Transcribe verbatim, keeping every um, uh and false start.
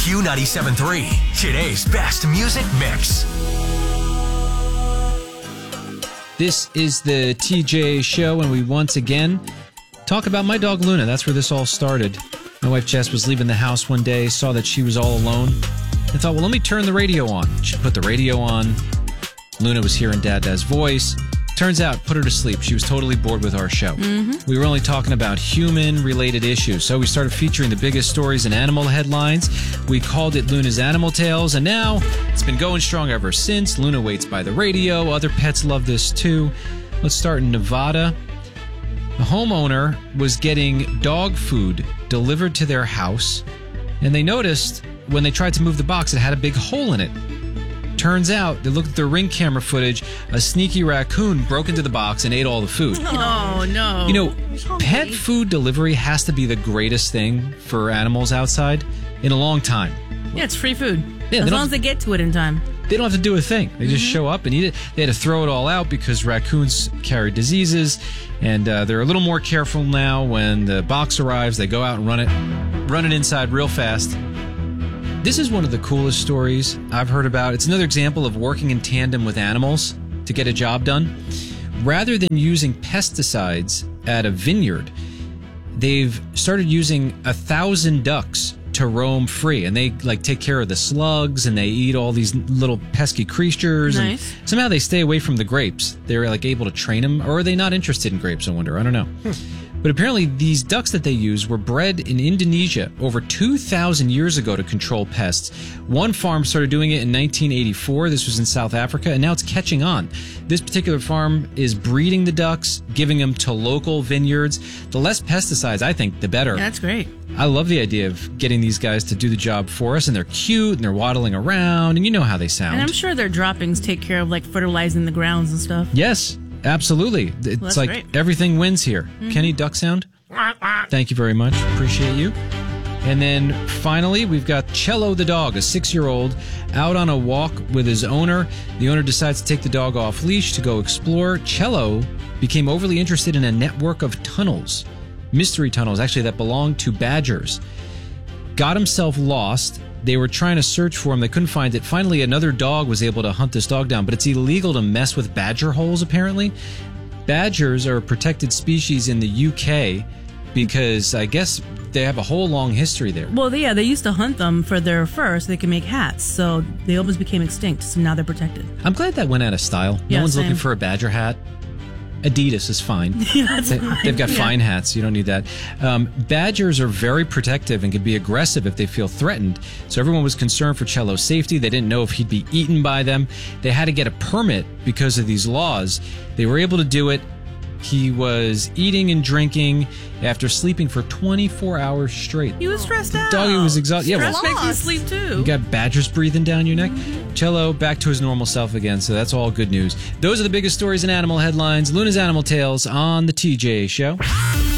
Q ninety-seven point three, today's best music mix. This is the T J Show, and we once again talk about my dog Luna. That's where this all started. My wife Jess was leaving the house one day, saw that she was all alone, and thought, well, let me turn the radio on. She put the radio on. Luna was hearing Dada's voice. Turns out, put her to sleep. She was totally bored with our show. Mm-hmm. We were only talking about human-related issues, so we started featuring the biggest stories in animal headlines. We called it Luna's Animal Tales, and now it's been going strong ever since. Luna waits by the radio. Other pets love this, too. Let's start in Nevada. A homeowner was getting dog food delivered to their house, and they noticed when they tried to move the box, it had a big hole in it. Turns out, they looked at the Ring camera footage, a sneaky raccoon broke into the box and ate all the food. Oh, no. You know, pet food delivery has to be the greatest thing for animals outside in a long time. Yeah, it's free food. Yeah, as long as they get to it in time. They don't have to do a thing. They just mm-hmm. show up and eat it. They had to throw it all out because raccoons carry diseases, and uh, they're a little more careful now. When the box arrives, they go out and run it, run it inside real fast. This is one of the coolest stories I've heard about. It's another example of working in tandem with animals to get a job done. Rather than using pesticides at a vineyard, they've started using a thousand ducks to roam free, and they like take care of the slugs, and they eat all these little pesky creatures. Nice. And somehow they stay away from the grapes. They're like able to train them, or are they not interested in grapes? I wonder. I don't know. Hmm. But apparently these ducks that they use were bred in Indonesia over two thousand years ago to control pests. One farm started doing it in nineteen eighty-four. This was in South Africa, and now it's catching on. This particular farm is breeding the ducks, giving them to local vineyards. The less pesticides, I think, the better. Yeah, that's great. I love the idea of getting these guys to do the job for us, and they're cute, and they're waddling around, and you know how they sound. And I'm sure their droppings take care of, like, fertilizing the grounds and stuff. Yes. Absolutely. It's well, like great. Everything wins here. Mm-hmm. Kenny, duck sound? Thank you very much. Appreciate you. And then finally, we've got Cello the dog, a six-year-old, out on a walk with his owner. The owner decides to take the dog off leash to go explore. Cello became overly interested in a network of tunnels, mystery tunnels, actually, that belonged to badgers. Got himself lost. They were trying to search for him. They couldn't find it. Finally, another dog was able to hunt this dog down, but it's illegal to mess with badger holes, apparently. Badgers are a protected species in the U K because I guess they have a whole long history there. Well, yeah, they used to hunt them for their fur so they can make hats, so they almost became extinct, so now they're protected. I'm glad that went out of style. No yeah, one's same. looking for a badger hat. Adidas is fine. Yeah, that's they, fine. They've got yeah. fine hats. You don't need that. Um, badgers are very protective and can be aggressive if they feel threatened. So everyone was concerned for Cello's safety. They didn't know if he'd be eaten by them. They had to get a permit because of these laws. They were able to do it. He was eating and drinking after sleeping for twenty-four hours straight. He was stressed out. Doggy was exhausted. Yeah, Stress well, makes you sleep too. You got badgers breathing down your neck. Mm-hmm. Cello back to his normal self again, so that's all good news. Those are the biggest stories in animal headlines. Luna's Animal Tales on the T J Show.